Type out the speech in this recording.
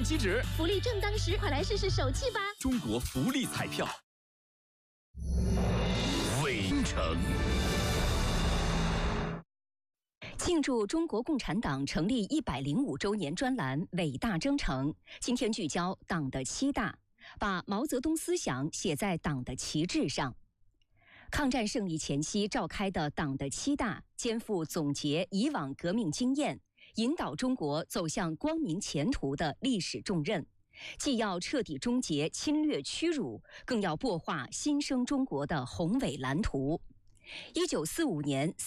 看机制， 福利正当时，快来试试手气吧！ 中国福利彩票。围城。 庆祝中国共产党成立105周年专栏伟大征程，今天聚焦党的7大，把毛泽东思想写在党的旗帜上。抗战胜利前夕召开的党的7大，肩负总结以往革命经验，引导中国走向光明前途的历史重任，既要彻底终结侵略屈辱，更要擘画新生中国的宏伟蓝图。1945年